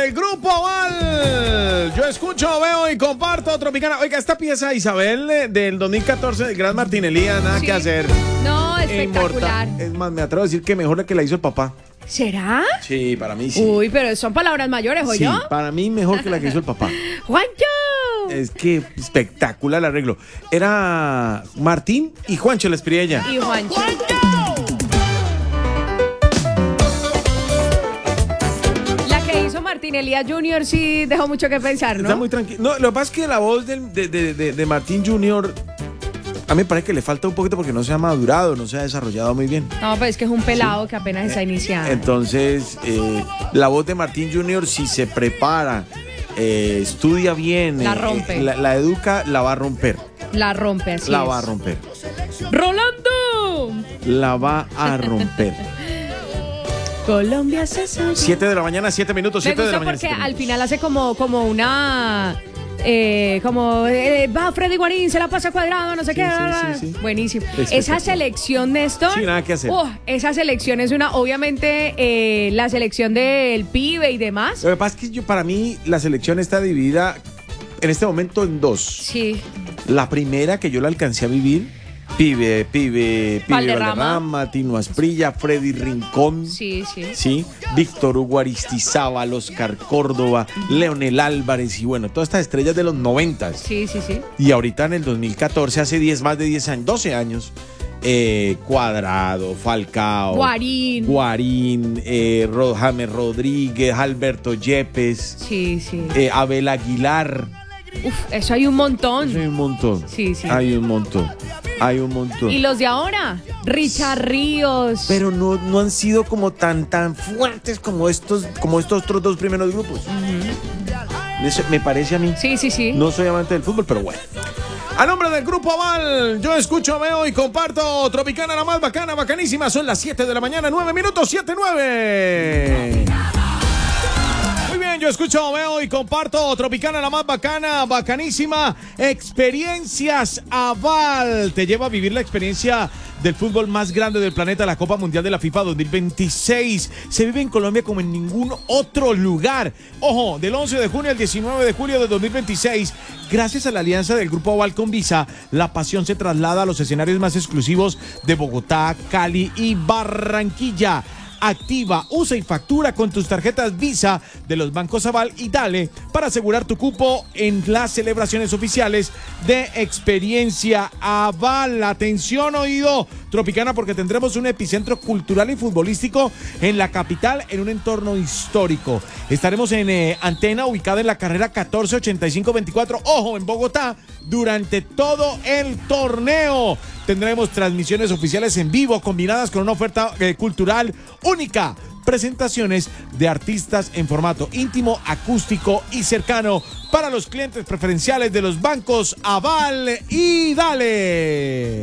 del Grupo Aval. Yo escucho, veo y comparto Tropicana. Oiga, esta pieza, Isabel, del 2014 del Gran Martín Elías, nada que hacer. No, espectacular. Es más, me atrevo a decir que mejor la que la hizo el papá. ¿Será? Sí, para mí sí. Uy, pero son palabras mayores, ¿o Sí, yo? para mí mejor que la que hizo el papá. ¡Juancho! Es que espectacular el arreglo. Era Martín y Juancho la Espriella. Y Juancho. La que hizo Martín Elías Jr. sí dejó mucho que pensar, ¿no? Está muy tranquilo. No, lo que pasa es que la voz de Martín Jr. a mí me parece que le falta un poquito porque no se ha madurado, no se ha desarrollado muy bien. No, pues es que es un pelado que apenas está iniciando. Entonces, la voz de Martín Jr., si se prepara, estudia bien, La rompe. La educa, la va a romper. La rompe, así La es. va a romper. ¡Rolando! La va a romper. Colombia se sabe. 7 de la mañana, 7 minutos, Me 7 de la gusta mañana. porque 7 al minutos. final hace como una... va Freddy Guarín, se la pasa cuadrado, no sé Sí, qué. sí. Buenísimo. Espectacular. Esa selección, Néstor. Sí, nada que hacer. Esa selección es obviamente, la selección del pibe y demás. Lo que pasa es que para mí la selección está dividida en este momento en dos. Sí. La primera que yo la alcancé a vivir, Pibe Valderrama, Tino Asprilla, Freddy Rincón. Sí. Sí, Víctor Hugo Aristizábal, Oscar Córdoba, Leonel Álvarez y bueno, todas estas estrellas de los 90. Sí. Y ahorita en el 2014, hace más de 10 años, 12 años, Cuadrado, Falcao, Guarín, James Rodríguez, Alberto Yepes, Sí. Abel Aguilar. Uf, eso hay un montón. Hay un montón. Sí. Hay un montón. ¿Y los de ahora? Richard Ríos. Pero no han sido como tan fuertes como estos otros dos primeros grupos. Eso me parece a mí. Sí. No soy amante del fútbol, pero bueno. A nombre del Grupo Aval, yo escucho, veo y comparto Tropicana, la más bacana, bacanísima. Son las 7 de la mañana, 9 minutos, 7:09. Muy bien, yo escucho, veo y comparto Tropicana, la más bacana, bacanísima. Experiencias Aval te lleva a vivir la experiencia del fútbol más grande del planeta, la Copa Mundial de la FIFA 2026. Se vive en Colombia como en ningún otro lugar. Ojo, del 11 de junio al 19 de julio de 2026, gracias a la alianza del Grupo Aval con Visa, la pasión se traslada a los escenarios más exclusivos de Bogotá, Cali y Barranquilla. Activa, usa y factura con tus tarjetas Visa de los bancos Aval y dale para asegurar tu cupo en las celebraciones oficiales de Experiencia Aval. Atención, oído Tropicana, porque tendremos un epicentro cultural y futbolístico en la capital, en un entorno histórico. Estaremos en Antena, ubicada en la carrera 148524, ojo, en Bogotá, durante todo el torneo. Tendremos transmisiones oficiales en vivo combinadas con una oferta cultural única. Presentaciones de artistas en formato íntimo, acústico y cercano para los clientes preferenciales de los bancos Aval y Dale.